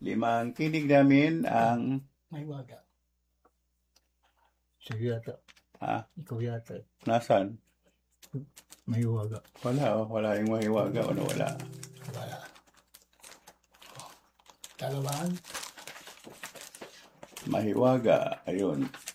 Limang tinig namin ang... May waga. Sige yata. Ha? Ikaw yata. Nasaan? May waga. Wala yung mahiwaga. Wala. Wala. Dalawang. Mahiwaga. Ayun.